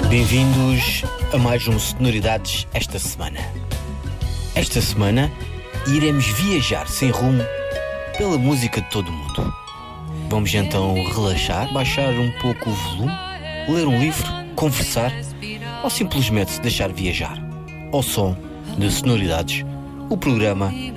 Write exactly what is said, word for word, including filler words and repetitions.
Bem-vindos a mais um Sonoridades esta semana. Esta semana iremos viajar sem rumo pela música de todo o mundo. Vamos então relaxar, baixar um pouco o volume, ler um livro, conversar ou simplesmente se deixar viajar ao som de Sonoridades, o programa